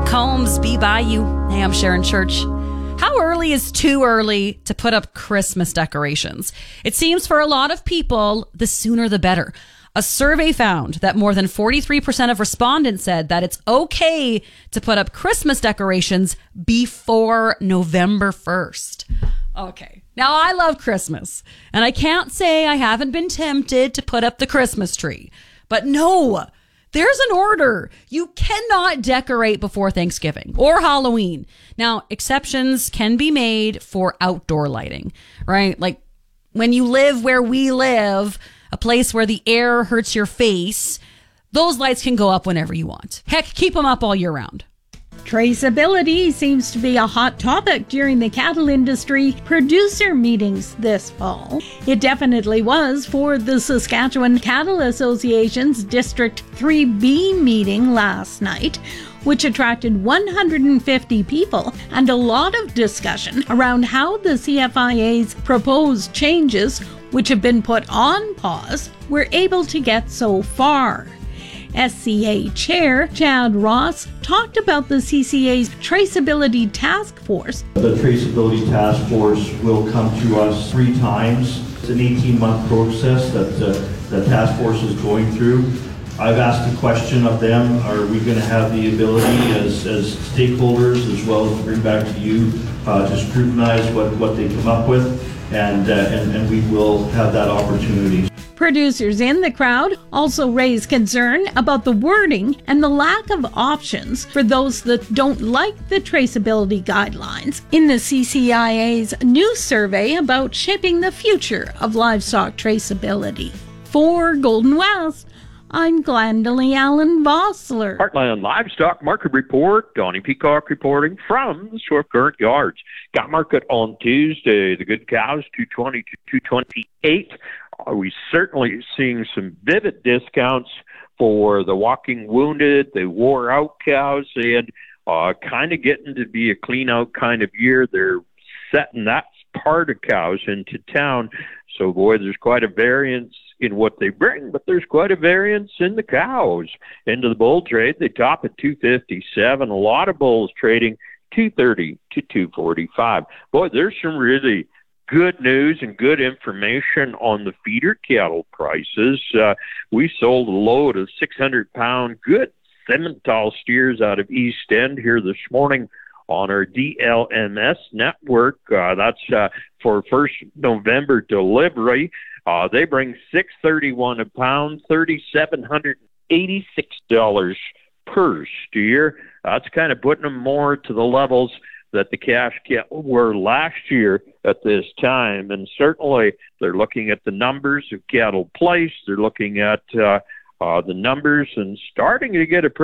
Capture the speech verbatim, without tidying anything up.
Combs, Be By You. Hey, I'm Sharon Church. How early is too early to put up Christmas decorations? It seems for a lot of people, the sooner the better. A survey found that more than forty-three percent of respondents said that it's okay to put up Christmas decorations before November first. Okay. Now, I love Christmas, and I can't say I haven't been tempted to put up the Christmas tree. But no, there's an order. You cannot decorate before Thanksgiving or Halloween. Now, exceptions can be made for outdoor lighting, right? Like when you live where we live, a place where the air hurts your face, those lights can go up whenever you want. Heck, keep them up all year round. Traceability seems to be a hot topic during the cattle industry producer meetings this fall. It definitely was for the Saskatchewan Cattle Association's District three B meeting last night, which attracted one hundred fifty people and a lot of discussion around how the C F I A's proposed changes, which have been put on pause, were able to get so far. S C A Chair Chad Ross talked about the C C A's Traceability Task Force. The Traceability Task Force will come to us three times. It's an eighteen-month process that uh, the task force is going through. I've asked the question of them, are we going to have the ability as, as stakeholders, as well as to bring back to you, uh, to scrutinize what, what they come up with, and, uh, and, and we will have that opportunity. Producers in the crowd also raised concern about the wording and the lack of options for those that don't like the traceability guidelines in the C C I A's new survey about shaping the future of livestock traceability. For Golden West, I'm Glendalee Allen Vossler. Heartland Livestock Market Report. Donnie Peacock reporting from the Swift Current Yards. Got market on Tuesday. The good cows, two twenty to two twenty-eight. Are we certainly seeing some vivid discounts for the walking wounded, the wore out cows, and uh, kind of getting to be a clean out kind of year. They're setting that part of cows into town. So, boy, there's quite a variance in what they bring, but there's quite a variance in the cows. Into the bull trade, they top at two fifty-seven. A lot of bulls trading two thirty to two forty-five. Boy, there's some really good news and good information on the feeder cattle prices. Uh, we sold a load of six hundred pound good Simmental steers out of East End here this morning on our D L M S network. Uh, that's uh, for first November delivery. Uh, they bring six thirty-one a pound, three thousand seven hundred eighty-six dollars per steer. That's kind of putting them more to the levels that the cash cattle were last year at this time. And certainly they're looking at the numbers of cattle placed. They're looking at uh, uh, the numbers and starting to get a pretty